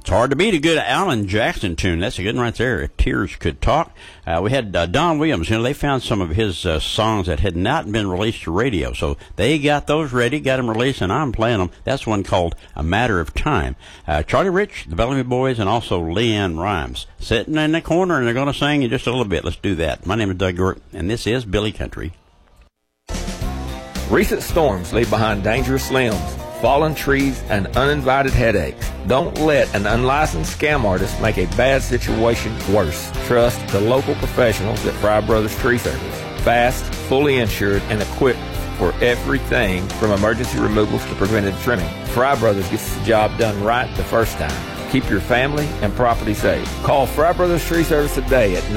hard to beat a good Alan Jackson tune. That's a good one right there. If Tears Could Talk. We had Don Williams. They found some of his songs that had not been released to radio. So they got those ready, got them released, and I'm playing them. That's one called A Matter of Time. Charlie Rich, the Bellamy Boys, and also Leanne Rimes. Sitting in the corner, and they're going to sing in just a little bit. Let's do that. My name is Doug York, and this is Billy Country. Recent storms leave behind dangerous limbs, fallen trees, and uninvited headaches. Don't let an unlicensed scam artist make a bad situation worse. Trust the local professionals at Fry Brothers Tree Service. Fast, fully insured, and equipped for everything from emergency removals to preventive trimming. Fry Brothers gets the job done right the first time. Keep your family and property safe. Call Fry Brothers Tree Service today at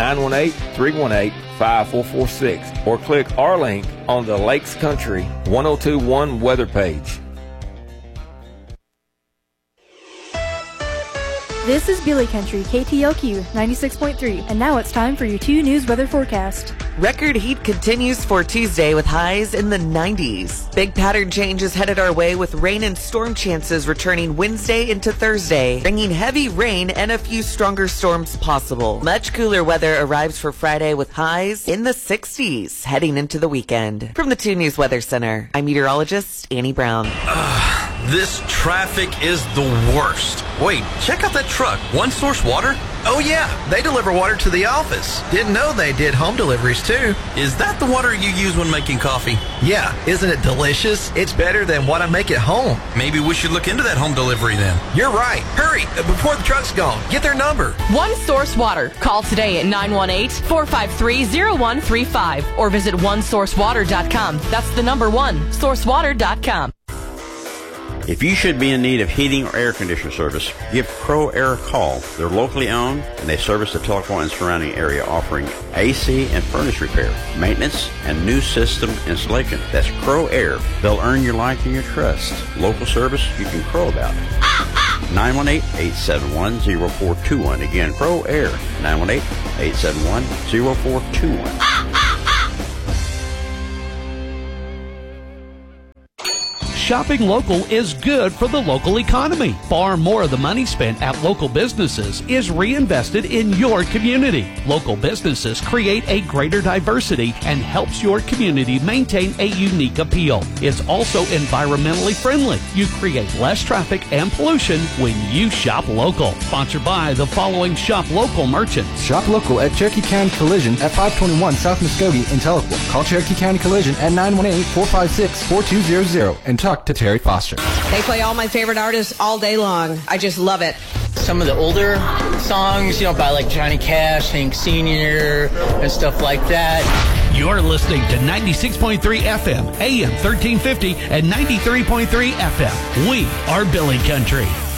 918-318-5446 or click our link on the Lakes Country 1021 weather page. This is Billy Country, KTLQ 96.3, and now it's time for your 2 News weather forecast. Record heat continues for Tuesday with highs in the 90s. Big pattern changes headed our way with rain and storm chances returning Wednesday into Thursday, bringing heavy rain and a few stronger storms possible. Much cooler weather arrives for Friday with highs in the 60s heading into the weekend. From the 2 News Weather Center, I'm meteorologist Annie Brown. This traffic is the worst. Wait, check out that truck. One Source Water? Oh yeah, they deliver water to the office. Didn't know they did home deliveries too. Is that the water you use when making coffee? Yeah, isn't it delicious? It's better than what I make at home. Maybe we should look into that home delivery then. You're right. Hurry, before the truck's gone. Get their number. One Source Water. Call today at 918-453-0135 or visit onesourcewater.com. That's the number 1sourcewater.com. If you should be in need of heating or air conditioner service, give Crow Air a call. They're locally owned, and they service the Tahlequah and surrounding area, offering AC and furnace repair, maintenance, and new system installation. That's Crow Air. They'll earn your like and your trust. Local service you can crow about. 918-871-0421. Again, Crow Air. 918-871-0421. Shopping local is good for the local economy. Far more of the money spent at local businesses is reinvested in your community. Local businesses create a greater diversity and helps your community maintain a unique appeal. It's also environmentally friendly. You create less traffic and pollution when you shop local. Sponsored by the following shop local merchants. Shop local at Cherokee County Collision at 521 South Muskogee in Tahlequah. Call Cherokee County Collision at 918-456-4200 and talk to Terry Foster. They play all my favorite artists all day long. I just love it. Some of the older songs, by like Johnny Cash, Hank Sr., and stuff like that. You're listening to 96.3 FM, AM 1350, and 93.3 FM. We are Billy Country.